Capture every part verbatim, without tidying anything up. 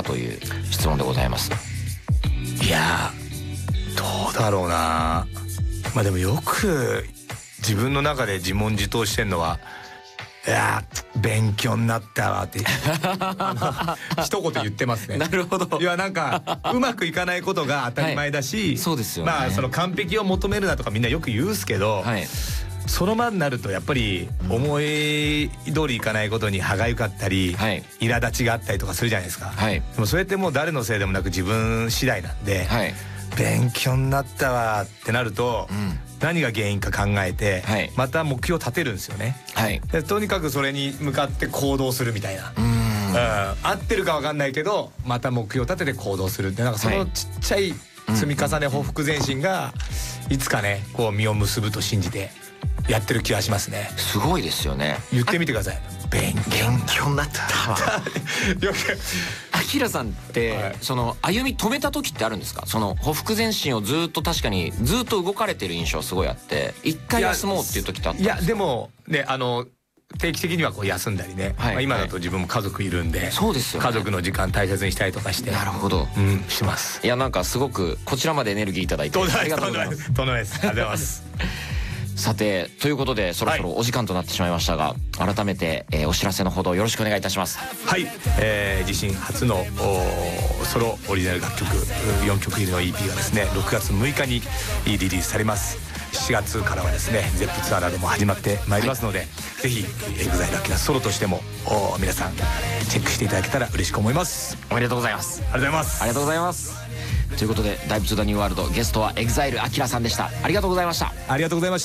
という質問でございます。 いやどうだろうな。まあでもよく自分の中で自問自答してんのは、いや勉強になったわってあの一言言ってますね。 なるほど。 いやなんかうまくいかないことが当たり前だし、 はい、そうですよね。 まあその完璧を求めるなとかみんなよく言うっすけど、はい、その場になるとやっぱり思い通りいかないことに歯がゆかったり、はい、苛立ちがあったりとかするじゃないですか、はい、でもそれってもう誰のせいでもなく自分次第なんで、はい、勉強になったわってなると、うん、何が原因か考えて、はい、また目標を立てるんですよね、はい、でとにかくそれに向かって行動するみたいな、うん、うん、合ってるか分かんないけどまた目標を立てて行動するって、なんかそのちっちゃい積み重ね、報復前進がいつかねこう実を結ぶと信じてやってる気がしますね。 すごいですよね。 言ってみてください。勉強になったよくアキラさんって、はい、その歩み止めた時ってあるんですか？その歩復前進をずっと確かにずっと動かれてる印象すごいあって、一回休もうっていう時ってあったんですか？ いやでもね、あの定期的にはこう休んだりね、はい、まあ今だと自分も家族いるんで、 そうですよね、 家族の時間大切にしたりとかして。 なるほど、 うん、します。 いやなんかすごくこちらまでエネルギーいただいてありがとうございます。 とんでもないです。ありがとうございますさてということでそろそろお時間となってしまいましたが、はい、改めて、えー、お知らせのほどよろしくお願いいたします。 はい、えー、自身初のソロオリジナル楽曲よんきょく入りの イーピー がですねろくがつむいかにリリースされます。しちがつからはですねゼップツアーなども始まってまいりますので、はい、ぜひ エグザイル アキラソロとしても皆さんチェックしていただけたら嬉しく思います。 おめでとうございます。 ありがとうございます。 ありがとうございます。ということでダイブトゥザニューワールド、ゲストは エグザイル アキラさんでした。ありがとうございました。 ありがとうございました。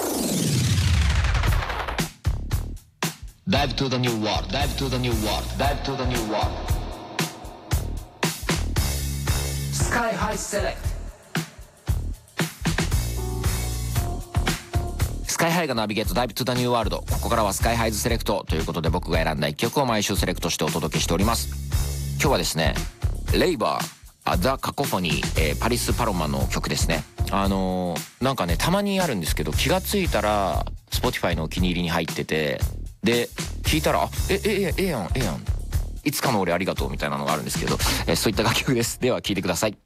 ダイブトゥザニューワールド、ダイブトゥザニューワールド、ダイブトゥザニューワールド。スカイハイセレクト。スカイハイがナビゲートダイブトゥザニューワールド。ここからはスカイハイズセレクトということで僕が選んだいっきょくを毎週セレクトしてお届けしております。今日はですねレイバーザ・カコフォニー、えー、パリス・パロマの曲ですね。あのー、なんかねたまにあるんですけど気がついたら Spotify のお気に入りに入ってて、で聞いたらえええええやんええやんいつかの俺ありがとうみたいなのがあるんですけど、えー、そういった楽曲です。では聴いてください。